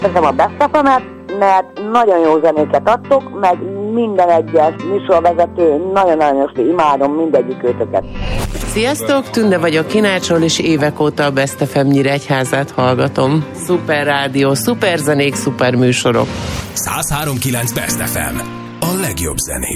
Köszönöm a Best FM-et, mert nagyon jó zenéket adtok, meg minden egyes műsorvezető, nagyon-nagyon imádom mindegyik őtöket. Sziasztok, Tünde vagyok Kinácsról, és évek óta a Best FM Nyíregyházát hallgatom. Szuper rádió, szuper zenék, szuper műsorok. 103.9 Best FM. A legjobb zenék.